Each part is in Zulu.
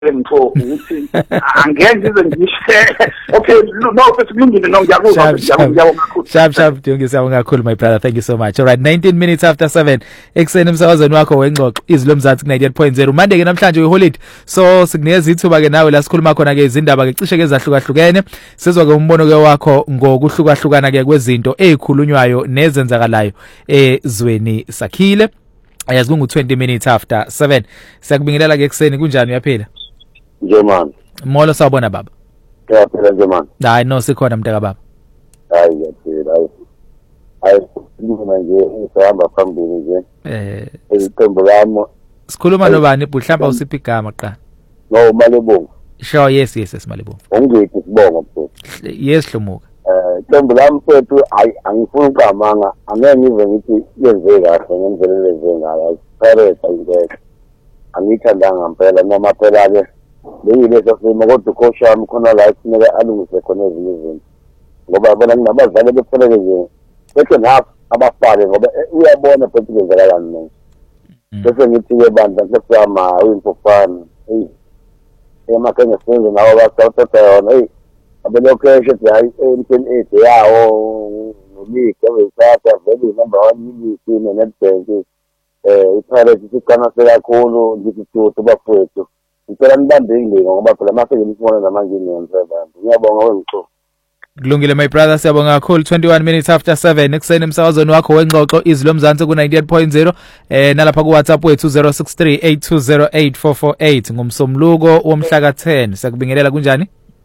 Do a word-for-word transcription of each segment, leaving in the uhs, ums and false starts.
ngipho ukuthi angeke ngize ngishe okay no futhi kulungile no ngiyakuzwa ngiyabonga kakhulu sharp sharp ngiyabonga kakhulu my brother, thank you so much. All right, nineteen minutes after seven ekseni emsakazweni wakho wengxoxo izilo mzansi ninety-eight point zero. Mande ke namhlanje uyiholiday, so sikunikeza ithuba ke nawe la sikhuluma khona ke izindaba ke cishe ke ezahlukahlukene, sizwa ke umbono ke wakho ngokuhlukahlukana ke kwezinto ezikhulunywayo nezenzakalayo ezweni sakhile. Ayazi kungu twenty minutes after seven. Siyakubingelela ke ekseni, kunjani uyaphila? Nje man. Molo sawubona baba. Uyaphila nje man. Hayi no sikhona mntaka baba. Hayi ngiyaphila. Hayi mina nje ngihamba phambili nje. Eh iqembu lami. Sikhuluma nobani buhlamba usiphi igama qha? No Malebongo. Sure, yes yes yes Malebongo. Ungithi sibonga mfowethu. Yes Hlumuka. Eh iqembu lami mfowethu hayi angifuni uqamanga, angeke ngize ngithi yenze kahle ngendlela lenze ngayo. Pirates ayingeke. Angithandanga ngempela noma phela ke leyile sasema kodwa ukhosha wami khona la isineke alungise khona ezinye izinto ngoba bona nginabazali befanele nje bese nafu abafake ngoba uyabona futhi kwenzakalani manje bese ngithi ke bandla kusama uyimfofana hey emakhanya senze nawo basawuthatha yona hey abelokheshe hayi ten eight yawo nomike wesatha vele number one yisi neNetbank eh iPirates iqanase kakhulu ngithi tuthu bafowethu. Ngicela nibambe ingeke ngoba phela mase ngimfuna namanje ngiyenza abantu. Ngiyabonga wengixo. Kulungile my brother, siyabonga kakhulu. Twenty-one minutes after seven ekseni emsakazweni wakho wengxoxo izilo mzansi ku ninety-eight point zero eh nalapha ku WhatsApp wethu zero six three eight two zero eight four four eight ngomsomluko womhla ka ten. Siyakubingelela kunjani?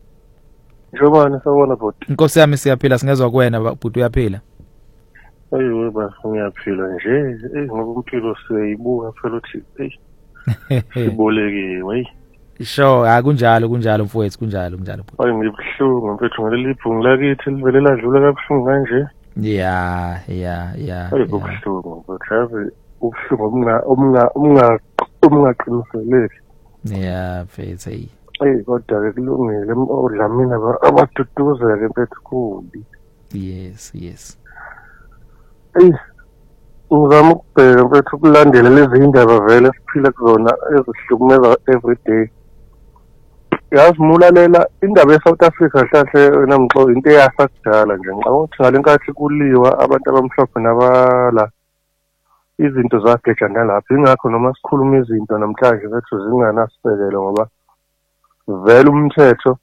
Njobani sawona bhuti? Inkosi yami siyaphila, singezwe kuwena bhuti uyaphila? Ayiwe ba ngiyaphila nje eh ngoba impilo siyibuka phela uthi eh sibolekiwe hey. Sure, akunjalo kunjalo mfowethu kunjalo kunjalo bhuti. Hayi ngibhlungu mfethu ngaleli ibhungu lakithi livele ladlula kabuhlungu kanje. Yeah yeah yeah. Hayi kubuhlungu but have ubuhlungu obunga obunga obunga obungaqiniseleki. Yeah mfethu hey. Hey kodwa ke kulungile odlamina abaduduza ke mfethu kubi. Yes yes. Hey ngizama ukubheka mfethu ukulandela lezi indaba vele siphila kuzona ezihlukumeza every day. Yazi mulalela indaba eSouth Africa hlahle namxo into eyasakudala nje ngicabanga ukuthi ngalenkathi kuliwa abantu abamhlophe nabala izinto zagejana lapha ingakho noma sikhuluma izinto namhlanje bethu zinganasisekelo ngoba vele umthetho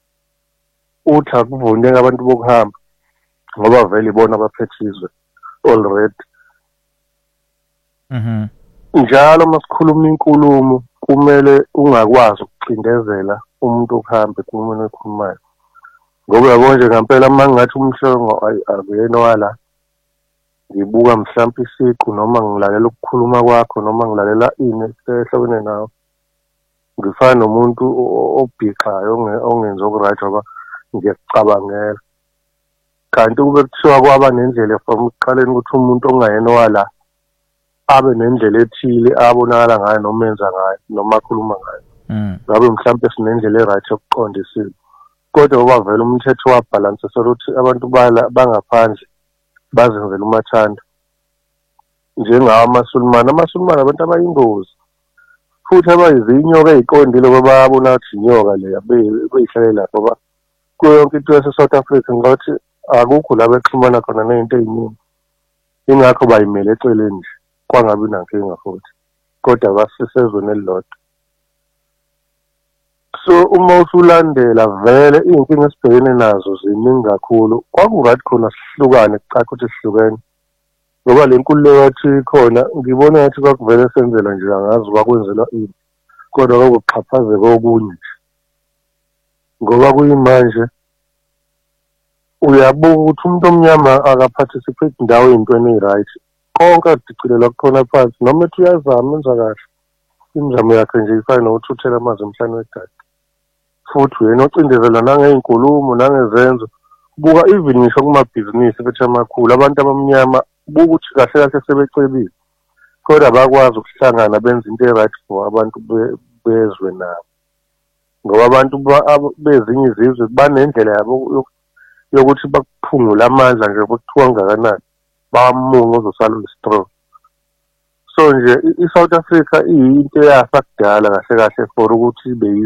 uthi akuvuneki abantu bokuhamba ngoba vele ibona abaphethizwe already. Mhm. Njalo masikhuluma inkulumo kumele ungakwazi ukucindezela umuntu okuhamba ekhulumeni ekhulumayo ngoba yabo nje ngempela mangathi umhlongo akuyena wala ngibuka mhlawumbe isiqu noma ngilalela ukukhuluma kwakho noma ngilalela ini ehlobene nawe ngifana nomuntu obhixayo ongenza okuright ngoba ngiyacabangela kanti kube kuthiwa kwaba nendlela from uqaleni ukuthi umuntu ongayena wala abe nendlela ethile abonakala ngayo noma enza ngayo noma akhuluma ngayo. Mm. Ngabe mhlawumbe sinendlela eright yokuqondisile. Kodwa ngoba vele umthetho wabalance sokuthi abantu bala bangaphandle bazenzela umathanda. Njengawo amaSulumane, amaSulumane abantu abayingozi. Futhi abayizinyoka eziqondile ngoba bayabona ukuthi inyoka le beyihlalela lapha ngoba kuyo yonke into yase-South Africa ngathi akukho la bexhumana khona nezinto eziningi. Ingakho bayimele eceleni nje. Kwangabi nankinga futhi kodwa basisezweni elilodwa. So uma usulandela vele inkinga esibhekene nazo ziningi kakhulu. Kwakurathi khona sihlukane kucaca ukuthi sihlukene ngoba le nkululeko yathi khona ngibona ukuthi kwakuvele senzela nje angazi kwakwenzelwa ini kodwa kwakuxhaphazeka okunye nje ngoba kuyimanje uyabuka ukuthi umuntu omnyama akaparticipate ndawo ezintweni eziright konke adicilelwa kukhona phansi noma ethi uyazama enza kahle imizamo yakhe nje ifana nokuthi uthela amanzi emhlane wedada futhi yena ocindezela nangey'nkulumo nangezenzo buka even ngisho kumabhizinisi bethu amakhulu abantu abamnyama buka ukuthi kahle kahle sebecebile kodwa bakwazi ukuhlangana benza into e-right for abantu bezwe nabo ngoba abantu bezinye izizwe banendlela yabo yokuthi bakuphungule amandla nje bekuthiwa ngakanani bamungu uzosala uyistraw. so nje i-South Africa iyinto eyasakudala kahle kahle for ukuthi ibe